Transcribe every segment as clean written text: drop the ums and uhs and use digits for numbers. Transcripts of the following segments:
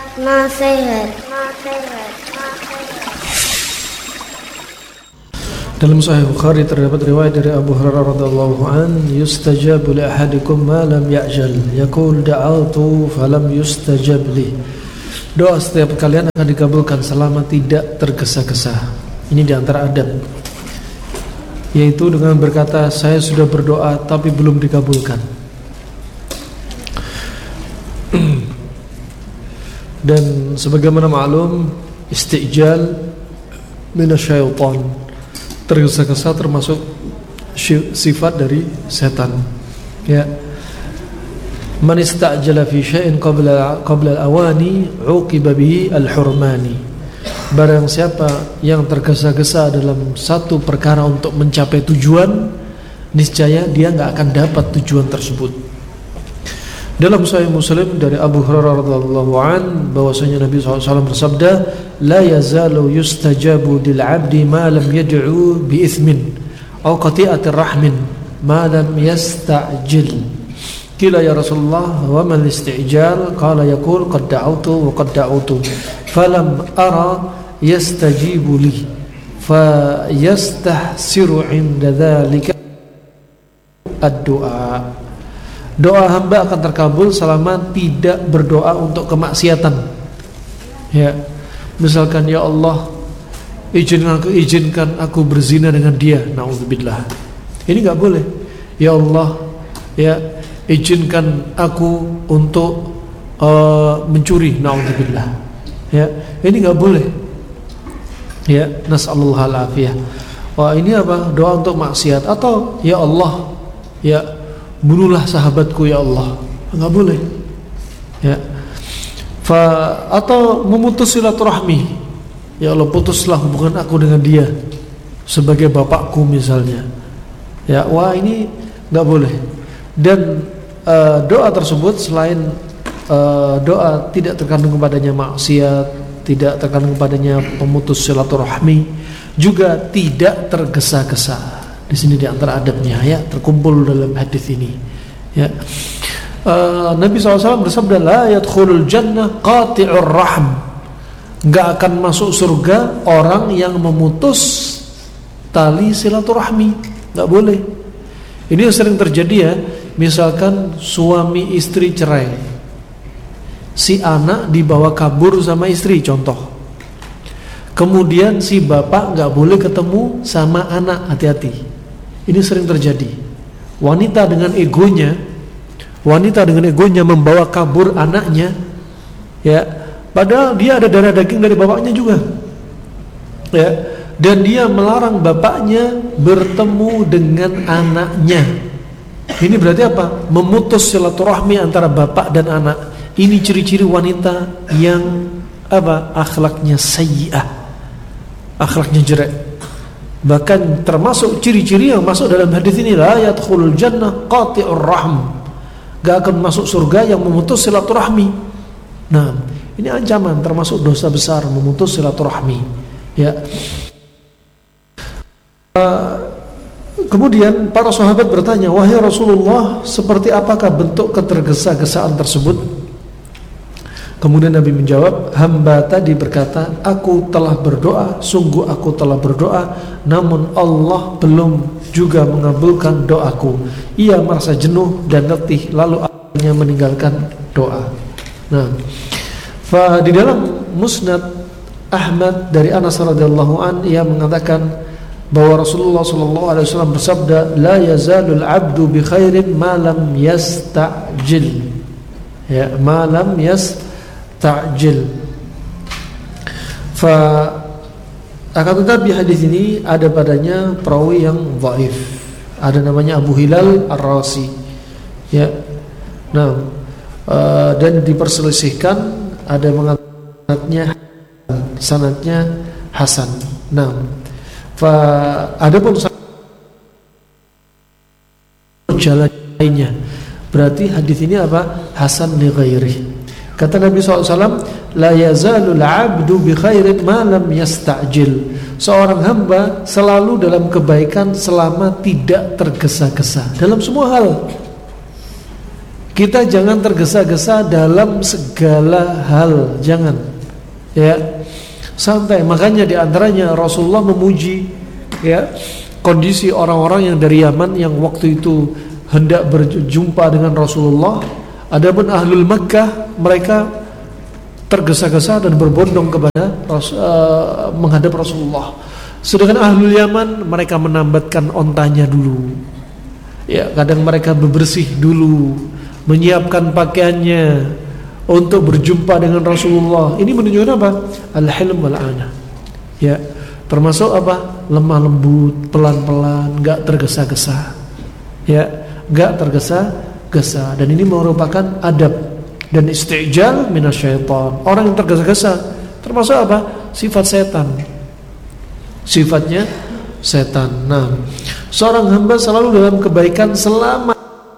Nasihat. Dalam Sahih Bukhari terdapat riwayat dari Abu Hurairah radhiyallahu an, yustajabu li ahadikum ma lam ya'jal, yaqul da'awtu falam yustajab li. Doa setiap kalian akan dikabulkan selama tidak tergesa-gesa. Ini di antara adab, yaitu dengan berkata saya sudah berdoa tapi belum dikabulkan. Dan sebagaimana maklum, istijal minasyaitan, tergesa-gesa termasuk sifat dari setan. Ya, man istajala fi syai'in qabla al-awani uqiba bihi al-hurmani. Barang siapa yang tergesa-gesa dalam satu perkara untuk mencapai tujuan, niscaya dia enggak akan dapat tujuan tersebut. Dalam Sahih Muslim dari Abu Hurairah radhiyallahu an, bahwasanya Nabi SAW bersabda, la yazalu yustajabu lil 'abdi ma lam yad'u bi ithmin aw qati'atir rahmin ma lam yasta'jil. Qila ya Rasulullah wa man istijal? Qala yaqul qad da'awtu wa qad da'awtu falam ara yastajibu li fa yastahsiru 'inda dhalika ad-du'a. Doa hamba akan terkabul selama tidak berdoa untuk kemaksiatan. Ya, misalkan ya Allah, izinkan aku berzina dengan dia, naudzubillah. Ini enggak boleh. Ya Allah, ya izinkan aku untuk mencuri, naudzubillah. Ya, ini enggak boleh. Ya, nasallallahu alafiyah. Wah, ini apa? Doa untuk maksiat. Atau ya Allah, ya bunuhlah sahabatku ya Allah, enggak boleh. Ya. Atau memutus silaturahmi. Ya Allah, putuslah hubungan aku dengan dia sebagai bapakku misalnya. Ya, wah ini enggak boleh. Dan doa tersebut selain doa tidak terkandung kepadanya maksiat, tidak terkandung kepadanya pemutus silaturahmi, juga tidak tergesa-gesa. Di sini di antara adabnya, ya, terkumpul dalam hadis ini. Ya, Nabi SAW bersabda, la yadkhulul jannah qati'ur rahm. Enggak akan masuk surga orang yang memutus tali silaturahmi. Enggak boleh. Ini yang sering terjadi, ya. Misalkan suami istri cerai, si anak dibawa kabur sama istri, contoh. Kemudian si bapak enggak boleh ketemu sama anak, hati-hati. Ini sering terjadi. Wanita dengan egonya membawa kabur anaknya, ya, padahal dia ada darah daging dari bapaknya juga, ya, dan dia melarang bapaknya bertemu dengan anaknya. Ini berarti apa? Memutus silaturahmi antara bapak dan anak. Ini ciri-ciri wanita yang apa? Akhlaknya sayyi'ah, akhlaknya jelek. Bahkan termasuk ciri-ciri yang masuk dalam hadis ini, la yadkhulul jannah qati'ur rahm. Gak akan masuk surga yang memutus silaturahmi. Nah, ini ancaman, termasuk dosa besar memutus silaturahmi. Ya. Kemudian para sahabat bertanya, wahai Rasulullah, seperti apakah bentuk ketergesa-gesaan tersebut? Kemudian Nabi menjawab, hamba tadi berkata, aku telah berdoa, sungguh aku telah berdoa, namun Allah belum juga mengabulkan doaku. Ia merasa jenuh dan letih, lalu akhirnya meninggalkan doa. Nah, di dalam Musnad Ahmad dari Anas radhiyallahu an, ia mengatakan bahwa Rasulullah sallallahu alaihi wasallam bersabda, la yazalul abdu bi khairin ma lam yasta'jil. Ya, ma lam yasta'jil. Akan tetapi hadis ini ada padanya perawi yang dhaif. Ada namanya Abu Hilal Ar-Rasi. Ya. Nah, dan diperselisihkan, ada mengatakannya sanadnya hasan. Nah, adapun jalan lainnya, berarti hadis ini apa? Hasan li ghairi. Kata Nabi SAW, la yazalul abdu bi khairin ma lam yasta'jil. Seorang hamba selalu dalam kebaikan selama tidak tergesa-gesa dalam semua hal. Kita jangan tergesa-gesa dalam segala hal, jangan. Ya, santai. Makanya di antaranya Rasulullah memuji ya kondisi orang-orang yang dari Yaman yang waktu itu hendak berjumpa dengan Rasulullah. Adapun ahlul Makkah, mereka tergesa-gesa dan berbondong kepada menghadap Rasulullah. Sedangkan ahlul Yaman, mereka menambatkan ontanya dulu. Ya, kadang mereka bebersih dulu, menyiapkan pakaiannya untuk berjumpa dengan Rasulullah. Ini menunjukkan apa? Al-hilm wal-ana. Ya, termasuk apa? Lemah lembut, pelan-pelan, enggak tergesa-gesa. Ya, enggak tergesa-gesa. Dan ini merupakan adab dan istijal minasyaitan. Orang yang tergesa-gesa termasuk apa? Sifat setan. Sifatnya setan. Nah, seorang hamba selalu dalam kebaikan selama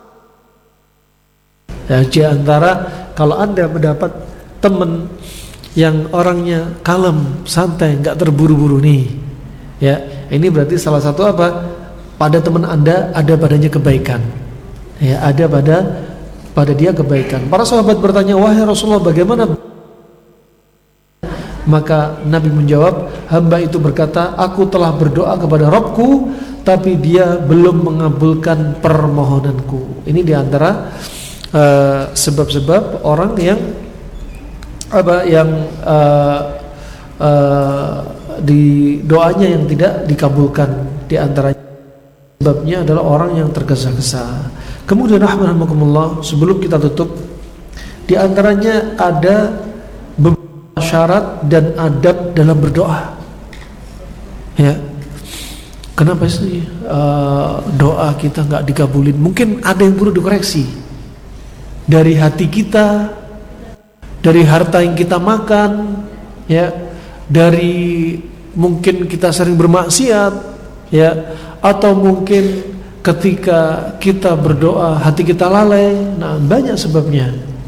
ya, di antara kalau Anda mendapat teman yang orangnya kalem, santai, enggak terburu-buru nih. Ya, ini berarti salah satu apa? Pada teman Anda ada padanya kebaikan. Ya, ada pada dia kebaikan. Para sahabat bertanya, "Wahai Rasulullah, bagaimana?" Maka Nabi menjawab, hamba itu berkata, aku telah berdoa kepada Rabbku, tapi dia belum mengabulkan permohonanku. Ini diantara sebab-sebab orang yang di doanya yang tidak dikabulkan. Di antara sebabnya adalah orang yang tergesa-gesa. Kemudian rahmatullah, sebelum kita tutup, di antaranya ada beberapa syarat dan adab dalam berdoa. Ya, kenapa sih doa kita nggak dikabulin? Mungkin ada yang perlu dikoreksi dari hati kita, dari harta yang kita makan, ya, dari mungkin kita sering bermaksiat, ya, atau mungkin ketika kita berdoa hati kita lalai. Nah, banyak sebabnya.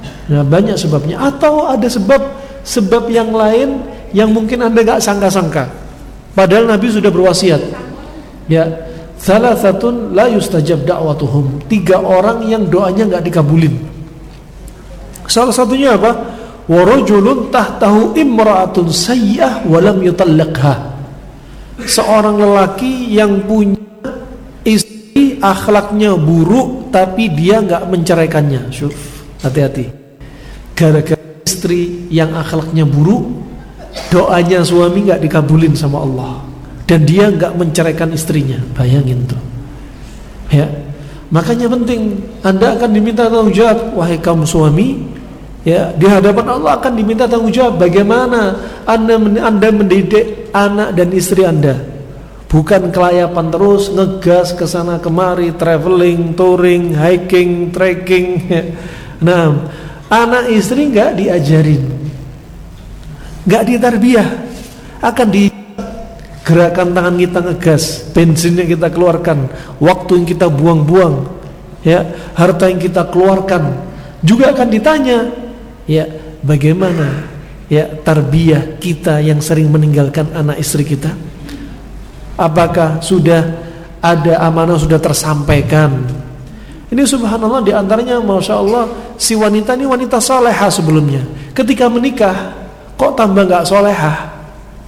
Atau ada sebab yang lain yang mungkin Anda gak sangka-sangka. Padahal Nabi sudah berwasiat. Ya, salasatun la yustajab da'watuhum. 3 orang yang doanya gak dikabulin. Salah satunya apa? Wa rajulun tahtahu imra'atun sayyi'ah wa lam yutallaqha. Seorang lelaki yang punya istri akhlaknya buruk tapi dia gak menceraikannya. Syuf, hati-hati. Gara-gara istri yang akhlaknya buruk, doanya suami gak dikabulin sama Allah, dan dia gak menceraikan istrinya. Bayangin tuh. Ya, makanya penting Anda akan diminta tanggung jawab, wahai kaum suami. Ya, di hadapan Allah akan diminta tanggung jawab. Bagaimana Anda mendidik anak dan istri Anda? Bukan kelayapan terus, ngegas ke sana kemari, traveling, touring, hiking, trekking. Nah, anak istri nggak diajarin, nggak ditarbiyah, akan di gerakan tangan kita ngegas, bensin yang kita keluarkan, waktu yang kita buang-buang, ya, harta yang kita keluarkan, juga akan ditanya, ya, bagaimana ya tarbiyah kita yang sering meninggalkan anak istri kita? Apakah sudah ada amanah sudah tersampaikan? Ini subhanallah, diantaranya masya Allah, si wanita ini wanita solehah sebelumnya. Ketika menikah kok tambah gak solehah.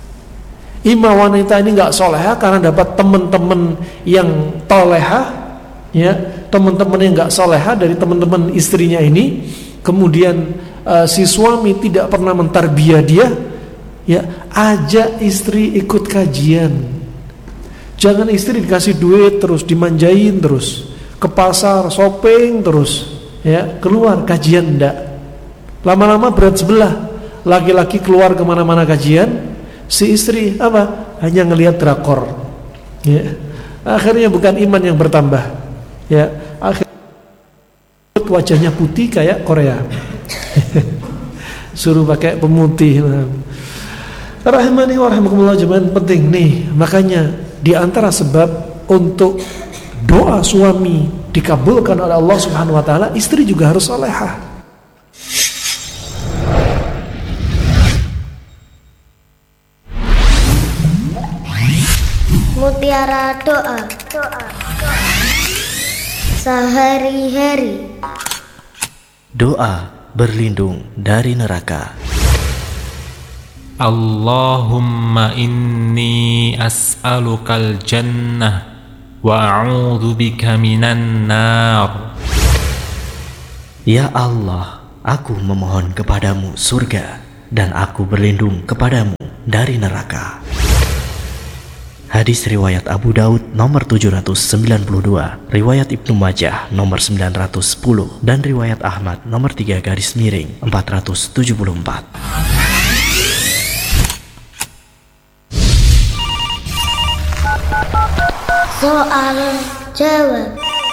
Ima wanita ini gak solehah karena dapat teman-teman yang tolehah, ya, teman-teman yang gak solehah dari teman-teman istrinya ini. Kemudian si suami tidak pernah mentarbiyah dia, ya, ajak istri ikut kajian. Jangan istri dikasih duit terus dimanjain terus, ke pasar shopping terus, ya, keluar kajian enggak. Lama-lama berat sebelah. Laki-laki keluar kemana-mana kajian, si istri apa? Hanya ngelihat drakor. Ya. Akhirnya bukan iman yang bertambah. Ya, akhirnya wajahnya putih kayak Korea. Suruh pakai pemutih. Rahimani wa rahimakumullah, jemaah, penting nih. Makanya di antara sebab untuk doa suami dikabulkan oleh Allah Subhanahu wa taala, istri juga harus salehah. Mutiara doa. Sehari-hari. Doa berlindung dari neraka. Allahumma inni as'alukal jannah wa a'udzu bika minan nar. Ya Allah, aku memohon kepadamu surga dan aku berlindung kepadamu dari neraka. Hadis riwayat Abu Daud nomor 792, riwayat Ibnu Majah nomor 910, dan riwayat Ahmad nomor 3/474. Soal jawab.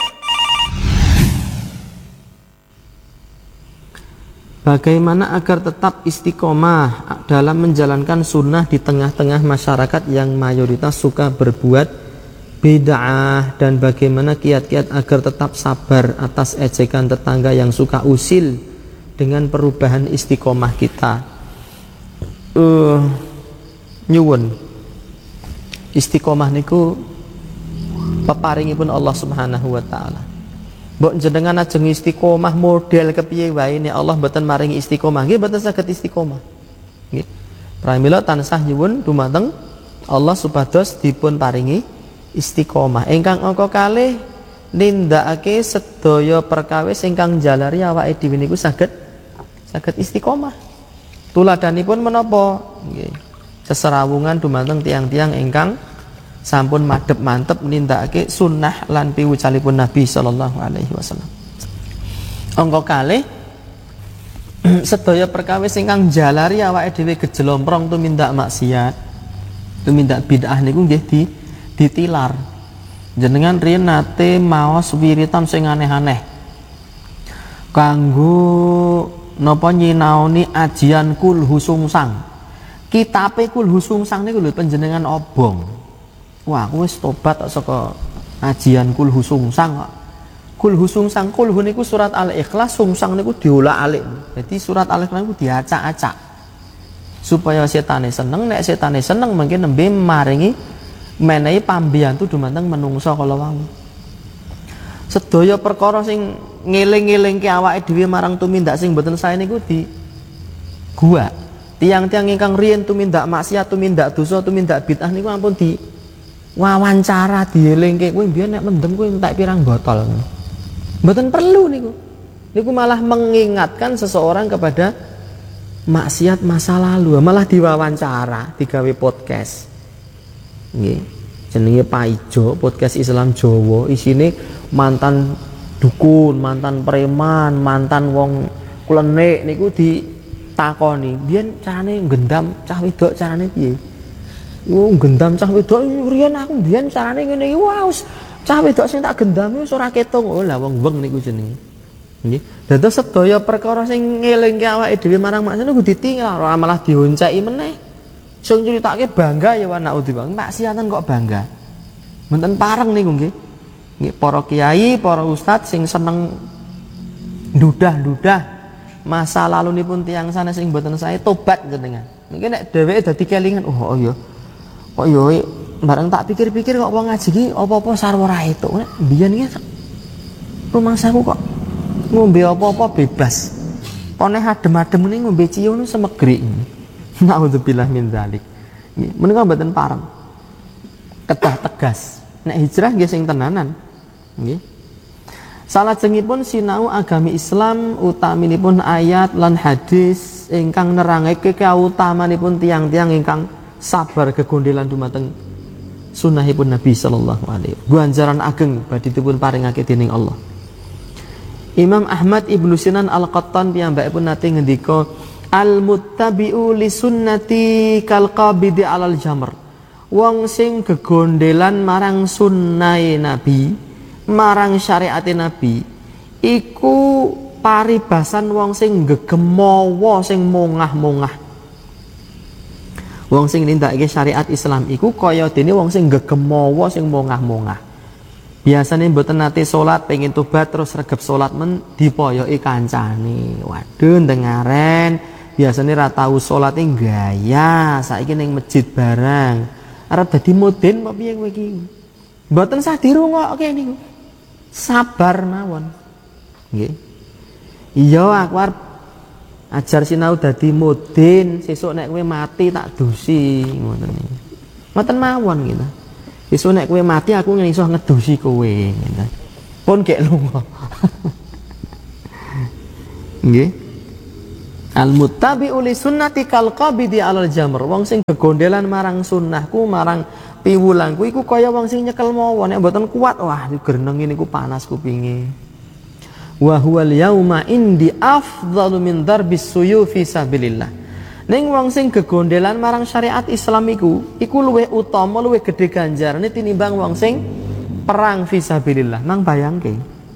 Bagaimana agar tetap istiqomah dalam menjalankan sunnah di tengah-tengah masyarakat yang mayoritas suka berbuat bid'ah, dan bagaimana kiat-kiat agar tetap sabar atas ejekan tetangga yang suka usil dengan perubahan istiqomah kita. Nyuwun istiqomah niku peparingipun Allah Subhanahu wa taala. Mbok jenengan ajeng istiqomah model kepiye wae nek Allah mboten maringi istiqomah, nggih mboten saged istiqomah. Nggih. Pramila tansah nyuwun dumateng Allah supados dipun paringi istiqomah. Ingkang angka kalih, nindakake sedaya perkawis ingkang jalari awake dhewe niku saged istiqomah. Tuladhanipun menapa? Nggih. Seserawungan dumateng tiang-tiang ingkang sampun madhep mantep nindakake sunnah lan piwucalipun Nabi sallallahu alaihi wasallam. Angka kalih, sedaya perkawis ingkang jalari awake dhewe gejelomprong tumindak maksiat, tumindak bid'ah niku nggih ditilar. Jenengan riyen nate maos wiritan sing aneh-aneh kanggo napa nyinaoni ajian Kulhu Sungsang. Kitabe Kulhu Sungsang niku lho panjenengan obong. Wah, aku wis tobat kok saka ajian Kulhu Sungsang kok. Kulhu Sungsang, kulhu niku surat Al-Ikhlas, sungsang niku diolak-alik. Jadi surat Al-Ikhlas niku diacak-acak. Supaya setane seneng, nek setane seneng mungkin nembe maringi menehi pambiyantu dumateng menungsa kala wau. Sedaya perkara sing ngeling-elingke awake dhewe marang tumindak sing mboten sae niku di gua. Tiang-tiang ingkang riyen tumindak maksiat, tumindak dosa, tumindak bid'ah niku ampun di wawancara dielingke, kowe mbiyen nek mendem kowe entek pirang botol. Mboten perlu niku. Niku malah mengingatkan seseorang kepada maksiat masa lalu, malah diwawancara, digawe podcast. Nggih. Jenenge Paijo, podcast Islam Jawa, isine mantan dukun, mantan preman, mantan wong klenik niku ditakoni, "Biyen carane nggendam cah wedok carane piye?" Gendam cah wedok riyen aku mbiyen carane ngene iki. Wah, cah wedok sing tak gendam wis ora ketung. Oh lah wong-wong niku jenenge. Nggih. Dados sedaya perkara sing ngelingke awake dhewe marang maksiat niku ditinggal, ora malah dionceki meneh. Sing critake bangga ya naudzubillah, maksiatan kok bangga. Mboten pareng niku nggih. Nggih, para kiai, para ustad sing seneng ndudah-ndudah masa lalunipun tiyang sanes sing mboten sae tobat jenengan. Mungkin nek dheweke dadi kelingan, oh iya. Kok yo bareng tak pikir-pikir kok wong ngaji iki apa-apa sarwa ra etuk. Nek biyen iki rumangsaku kok ngombe apa-apa bebas. Pone adem-adem ini ngombe ciu nu semegrik. Naudzubillah min dzalik. Nggih, menika mboten pareng. Kedah tegas. Nek hijrah nggih sing tenanan. Nggih. Salajengipun sinau agami Islam utaminipun ayat lan hadis ingkang nerangake kautamanipun tiang-tiang ingkang sabar kegondelan dumateng sunnahipun Nabi sallallahu alaihi wasallam. Ganjaran ageng badhe dipun paringake dening Allah. Imam Ahmad Ibnu Sinan Al-Qattan piyambakipun nate ngendika, "Al-muttabi'u li sunnati kal qabidi 'alal jamr." Wong sing gegondelan marang sunnahe Nabi, marang syariate Nabi, iku paribasan wong sing gegemawa sing mongah-mongah. Wong sing nindakake syariat Islam iku kaya dene wong sing gegemawa sing mongah-mongah. Biasane mboten nate salat pengin tobat terus regep salat men dipoyoki kancane. Waduh ndengaren biasane ra tau salate gaya, saiki ning masjid barang. Arep dadi moden apa piye kowe iki? Mboten sah dirungokke niku. Sabar mawon. Nggih. Iya aku arep ajar sinau dadi mudin, sesuk nek kowe mati tak dusi ngoten iki. Ngoten mawon gitu. Sesuk nek kowe mati aku iso ngedusi kowe gitu. Pun gek lunga. Nggih. Al-muttabi'u li sunnati kal qabidi 'alal jamr. Wong sing gegondelan marang sunnahku, marang piwulangku iku kaya wong sing nyekel mawon. Nek mboten kuat, wah greneng niku panas kupinge. Wa huwal yauma indi afdalu min darbis suyufi sabilillah. Ning wong sing gegondelan marang syariat Islam iku luwih utama, luwih gedhe ganjarane tinimbang wong sing perang fisabilillah. Mang bayangke.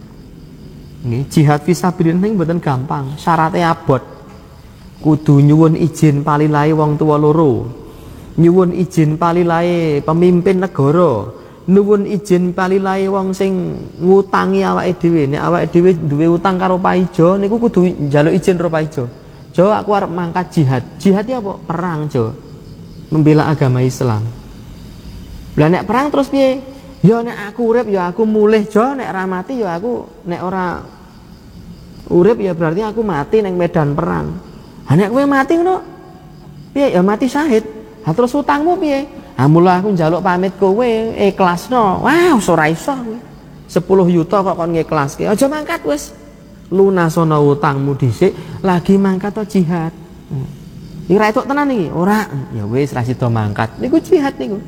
Nggih, jihad fisabilillah ning mboten gampang, syaratnya abot. Kudu nyuwun izin palilahe wong tuwa loro. Nyuwun izin palilahe pemimpin negara. Nyuwun izin palilahe wong sing ngutangi awake dhewe. Nek awake dhewe duwe utang karo Paijo niku kudu njaluk izin karo Paijo. Jo aku arep mangkat jihad. Jihad ya apa? Perang, Jo. Membela agama Islam. Lah nek perang terus piye? Ya nek aku urip ya aku mulih, Jo. Nek ora mati ya aku nek ora urip ya berarti aku mati ning medan perang. Nek kowe mati ngono piye? Ya mati syahid. Ha terus utangmu piye? Ha mula aku njaluk pamit kowe ikhlasno. Wah, ora iso kowe. 10 juta kok kon ngiklaske. Aja mangkat wis. Lunasana utangmu dhisik, lagi mangkat to jihad. Iki ra etuk tenan iki. Ora. Ya wis ra sida mangkat. Niku jihad niku.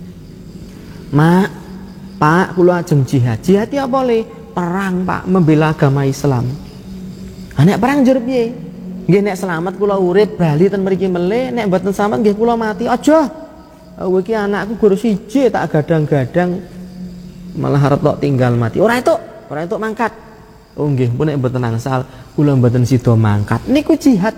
Mak, Pak, kula ajeng jihad. Jihad ya apa le? Perang, Pak, membela agama Islam. Ha nek perang njur piye? Nggih nek selamat kula urip bali ten mriki melih, nek mboten selamat nggih kula mati. Aja. Kowe iki anakku guru siji tak gadang-gadang malah arep tok tinggal mati. Ora entuk mangkat. Oh nggih, pun nek mboten angsal kula mboten sida mangkat. Niku jihad.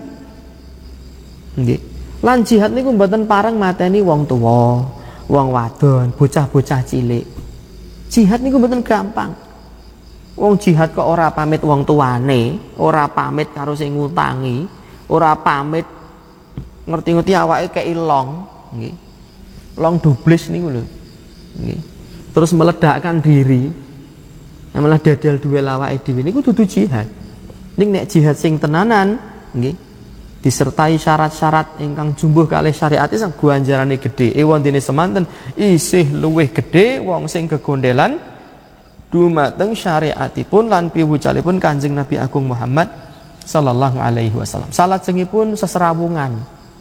Nggih. Lan jihad niku mboten pareng mateni wong tuwa, wong wadon, bocah-bocah cilik. Jihad niku mboten gampang. Wong jihad kok ora pamit wong tuane, ora pamit karo sing ngutangi, ora pamit ngerti-ngerti awake kei long, nggih. Long dublis niku lho. Nggih. Terus meledakkan diri. Malah dadal duwe awake dhewe niku dudu jihad. Ning nek jihad sing tenanan, nggih, disertai syarat-syarat ingkang jumbuh kalih syariat sing ganjarane gedhe. Wondene semanten isih luwih gedhe wong sing gegondelan dumateng syariatipun lan piwucalipun Kanjeng Nabi Agung Muhammad sallallahu alaihi wasallam. Salajengipun seserawungan.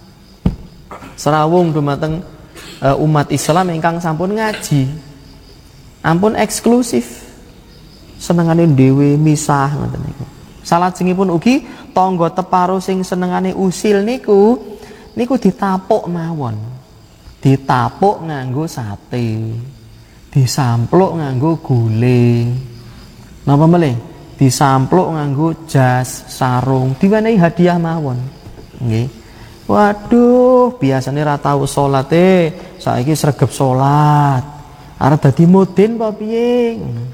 Serawung dumateng umat Islam ingkang sampun ngaji. Ampun eksklusif. Senengane dhewe misah ngoten niku. Salajengipun ugi tangga teparo sing senengane usil niku ditapuk mawon. Ditapuk nganggo sate. Disampluk nganggo gule. Napa melih? Disampluk nganggo jas, sarung, diwenehi hadiah mawon. Nggih. Waduh, biasane ra tau salat saiki sregep salat. Arep dadi mudin apa piye?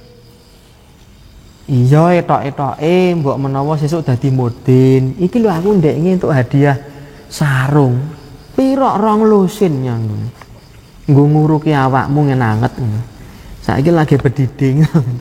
Iya, etok-etoke mbok menawa sesuk dadi mudin. Iki lho aku ndekne entuk hadiah sarung. Pira 2 lusin yang nggo nguruki awakmu ngenanget. Saiki lagi bediding.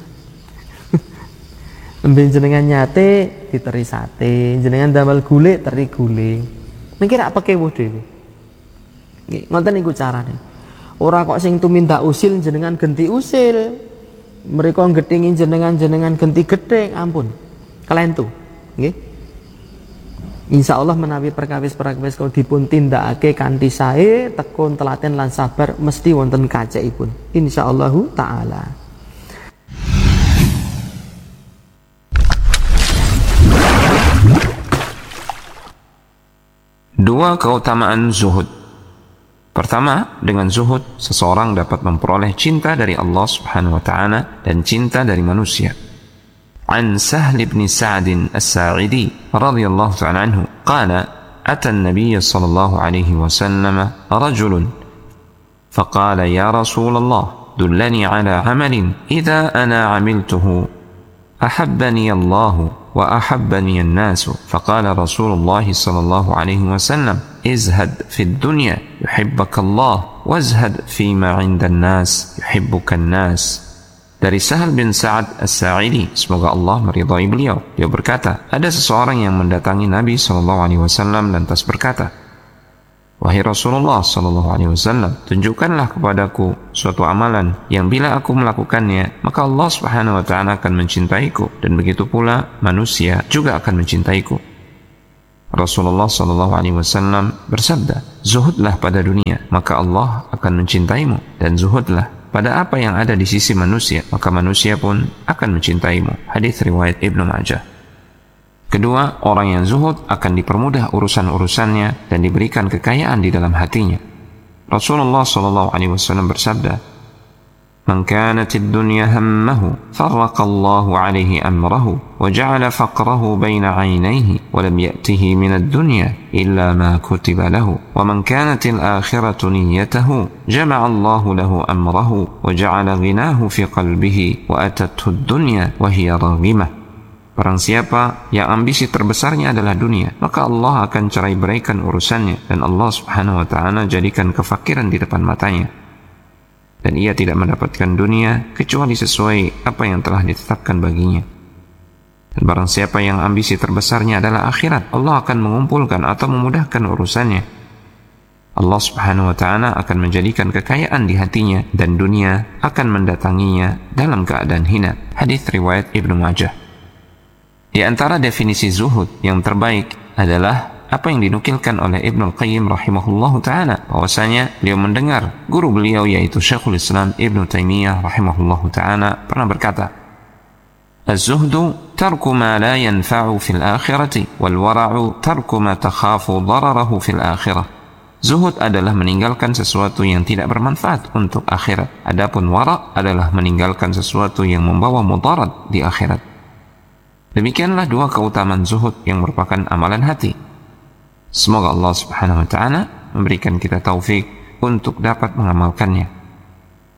Mbien jenengan nyate diteri sate, jenengan damel gule teri gule. Niki rak pekewuh dhewe. Nggih, ngoten niku carane. Ora kok sing tumindak usil jenengan genti usil. Mereka nggethingi jenengan genti gething, ampun. Kelentu. Nggih. Insyaallah menawi perkawis-perkawis kalau dipun tindakake kanthi sae, tekun, telaten lan sabar mesti wonten kacekipun. Insyaallah taala. Dua keutamaan zuhud. Pertama, dengan zuhud seseorang dapat memperoleh cinta dari Allah Subhanahu wa taala dan cinta dari manusia. عن سهل بن سعد الساعدي رضي الله تعالى عنه قال أتى النبي صلى الله عليه وسلم رجل فقال يا رسول الله دلني على عمل إذا أنا عملته أحبني الله وأحبني الناس فقال رسول الله صلى الله عليه وسلم ازهد في الدنيا يحبك الله وازهد فيما عند الناس يحبك الناس. Dari Sahal bin Sa'ad As-Sa'idi, semoga Allah meridhai beliau, dia berkata, ada seseorang yang mendatangi Nabi SAW lantas berkata, wahai Rasulullah SAW, tunjukkanlah kepadaku suatu amalan yang bila aku melakukannya, maka Allah Subhanahu wa Ta'ala akan mencintaiku, dan begitu pula manusia juga akan mencintaiku. Rasulullah SAW bersabda, zuhudlah pada dunia, maka Allah akan mencintaimu, dan zuhudlah pada apa yang ada di sisi manusia, maka manusia pun akan mencintaimu. Hadis riwayat Ibnu Majah. Kedua, orang yang zuhud akan dipermudah urusan-urusannya dan diberikan kekayaan di dalam hatinya. Rasulullah SAW bersabda, man kanatid dunya hammahu farraqallahu alaihi amrahu wa ja'ala faqrahu baina 'ainayhi wa lam ya'tihi minad dunya illa ma kutiba lahu wa man kanatil akhiratu niyyatahu jama'a Allahu lahu amrahu wa ja'ala ghinahu fi qalbihi wa atathu ad-dunya wa hiya raghimah. Barang siapa yang ambisi terbesarnya adalah dunia, maka Allah akan cerai beraikan urusannya, dan Allah Subhanahu wa Ta'ala jadikan kefakiran di depan matanya, dan ia tidak mendapatkan dunia kecuali sesuai apa yang telah ditetapkan baginya. Dan barang siapa yang ambisi terbesarnya adalah akhirat, Allah akan mengumpulkan atau memudahkan urusannya. Allah Subhanahu wa Ta'ala akan menjadikan kekayaan di hatinya, dan dunia akan mendatanginya dalam keadaan hina. Hadis riwayat Ibnu Majah. Di antara definisi zuhud yang terbaik adalah apa yang dinukilkan oleh Ibnu Qayyim rahimahullahu ta'ala, bahwasanya beliau mendengar guru beliau yaitu Syekhul Islam Ibnu Taimiyah rahimahullahu ta'ala pernah berkata, az-zuhdu tarku ma la yanfa'u fil akhirati wal wara'u tarku ma takhafu dararahu fil akhirah. Zuhud adalah meninggalkan sesuatu yang tidak bermanfaat untuk akhirat, adapun wara' adalah meninggalkan sesuatu yang membawa mudarat di akhirat. Demikianlah dua keutamaan zuhud yang merupakan amalan hati. Semoga Allah Subhanahu wa Ta'ala memberikan kita taufik untuk dapat mengamalkannya.